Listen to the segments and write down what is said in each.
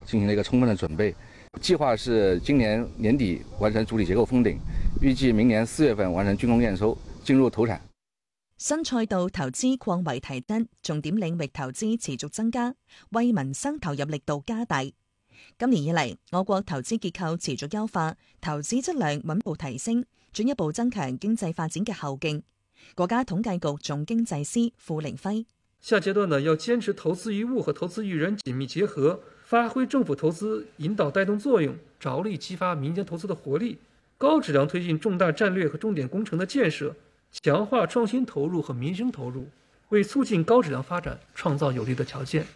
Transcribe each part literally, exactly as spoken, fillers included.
進行了一個充分的準備。計劃是今年年底完成主體結構封頂，預計明年四月份完成竣工驗收，進入投產。 新賽道投資擴為提質，重點領域投資持續增加，為民生投入力度加大。今年以嚟，我國投資結構持續優化，投資質量穩步提升，進一步增強經濟發展嘅後勁。國家統計局總經濟師傅凌輝： 下階段呢，要堅持投資於物和投資於人緊密結合，發揮政府投資引導帶動作用，着力激發民間投資的活力，高質量推進重大戰略和重點工程的建設，強化創新投入和民生投入，為促進高質量發展創造有利的條件。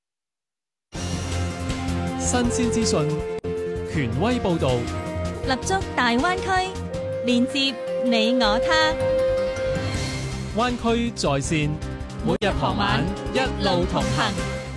新鮮資訊，權威報導， 立足大灣區，連接你我他。 灣區在線，每日傍晚一路同行。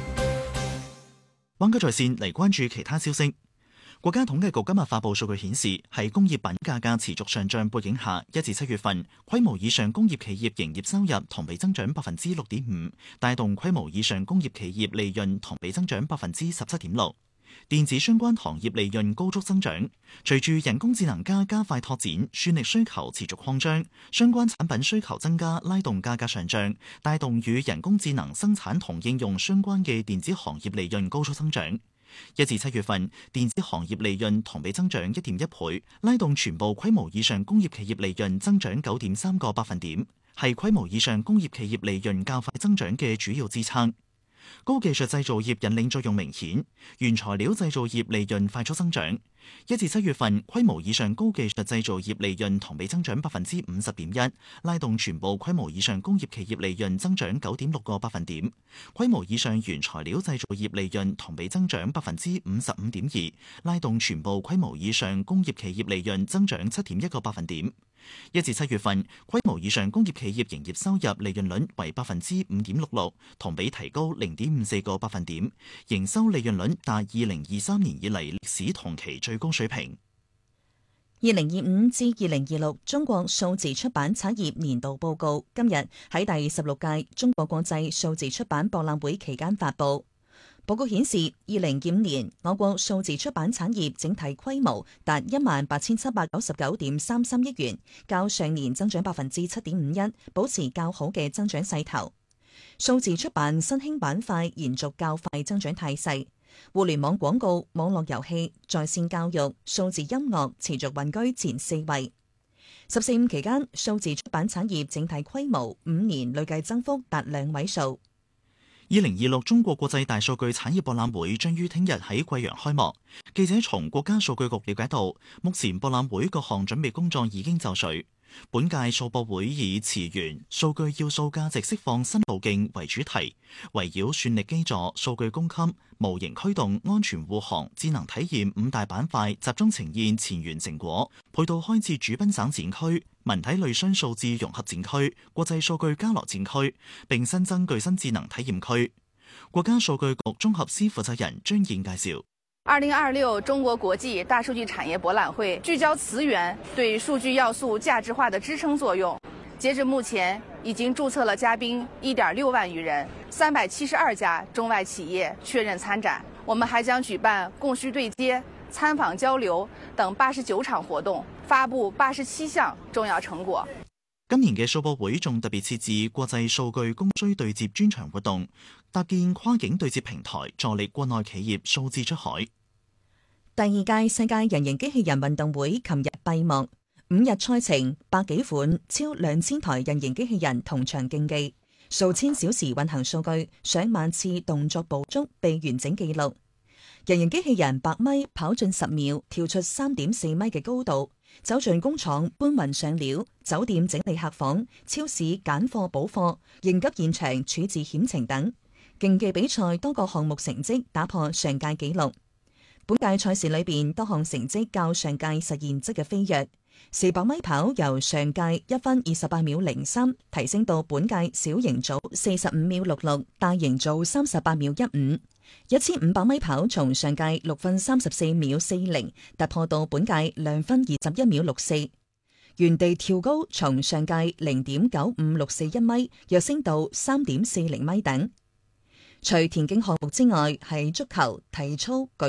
灣區在線嚟關注其他消息。國家統計局今日發布數據顯示，喺工業品價格持續上漲背景下，一至七月份規模以上工業企業營業收入同比增長百分之六點五，帶動規模以上工業企業利潤同比增長百分之十七點六。電子相關行業利潤高速增長，隨住人工智能加加快拓展，算力需求持續擴張，相關產品需求增加，拉動價格上漲，帶動與人工智能生產同應用相關嘅電子行業利潤高速增長。一至七月份，電子行業利潤同比增長一點一倍，拉動全部規模以上工業企業利潤增長九點三個百分點，係規模以上工業企業利潤較快增長嘅主要支撐。高技術製造業引領作用明顯，原材料製造業利潤快速增長。一至七月份，規模以上高技術製造業利潤同比增長百分之五十點一，拉動全部規模以上工業企業利潤增長九點六個百分點。規模以上原材料製造業利潤同比增長百分之五十五點二，拉動全部規模以上工業企業利潤增長七點一個百分點。一至七月份，規模以上工業企業營業收入利潤率為百分之五點六六，同比提高零點五四個百分點，營收利潤率達二零二三年以嚟歷史同期最高水平。 二零二五至二零二六中國數字出版產業年度報告今日喺第十六屆中國國際數字出版博覽會期間發布。報告顯示，二零二五年我國數字出版產業整體規模達一萬八千七百九十九點三三億元，較上年增長百分之七點五一，保持較好嘅增長勢頭。數字出版新興板塊延續較快增長態勢，互聯網廣告、網絡遊戲、在線教育、數字音樂持續穩居前四位。十四五期間，數字出版產業整體規模五年累計增幅達兩位數。 二零二六中國國際大數據產業博覽會將於聽日喺貴陽開幕。記者從國家數據局了解到，目前博覽會各項準備工作已經就緒。本屆數博會以詞源、數據要素價值釋放新路徑為主題，圍繞算力基礎、數據供給、模型驅動、安全護航、智能體驗五大板塊集中呈現前沿成果，配套開設主賓省展區、文體類商數字融合展區、國際數據交流展區，並新增具新智能體驗區。國家數據局綜合司負責人張燕介紹。 二零二六中國國際大數據產業博覽會聚焦詞源對數據要素價值化的支撐作用。截至目前，已經註冊了嘉賓一點六萬餘人，三百七十二家中外企業確認參展。我們還將舉辦供需對接、參訪交流等八十九場活動，發布八十七項重要成果。 今年嘅數博會仲特別設置國際數據供需對接專場活動，搭建跨境對接平台，助力國內企業數字出海。 第二屆世界人形機器人運動會琴日閉幕，五日賽程，百幾款超兩千台人形機器人同場競技，數千小時運行數據，上萬次動作捕捉被完整記錄。人形機器人百米跑進十秒，跳出三點四米嘅高度，走進工廠搬運上料，酒店整理客房，超市揀貨補貨，應急現場處置險情等。競技比賽多個項目成績打破上屆紀錄。本屆賽事裏邊多項成績較上屆實現質嘅飛躍，四百米跑由上屆一分二十八秒零三提升到本屆小型組四十五秒六六，大型組三十八秒一五。一千五百米跑從上屆六分三十四秒四零突破到本屆兩分二十一秒六四。原地跳高從上屆零點九五六四一米躍升到三點四零米等。除田徑項目之外，喺足球、體操、舉